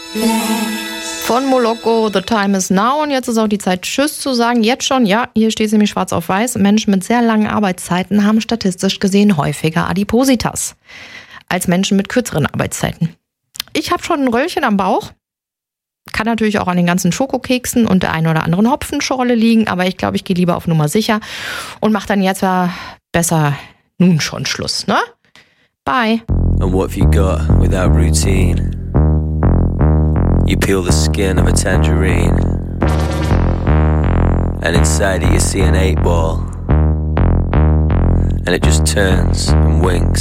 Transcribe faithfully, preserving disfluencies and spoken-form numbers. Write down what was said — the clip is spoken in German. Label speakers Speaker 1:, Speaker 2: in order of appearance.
Speaker 1: Von Moloko, The Time is Now. Und jetzt ist auch die Zeit, Tschüss zu sagen. Jetzt schon, ja, hier steht es nämlich schwarz auf weiß. Menschen mit sehr langen Arbeitszeiten haben statistisch gesehen häufiger Adipositas als Menschen mit kürzeren Arbeitszeiten. Ich habe schon ein Röllchen am Bauch. Kann natürlich auch an den ganzen Schokokeksen und der einen oder anderen Hopfenschorle liegen. Aber ich glaube, ich gehe lieber auf Nummer sicher und mache dann jetzt ja besser nun schon Schluss, ne? Bye.
Speaker 2: And what have you got without routine? You peel the skin of a tangerine, and inside it you see an eight ball, and it just turns and winks.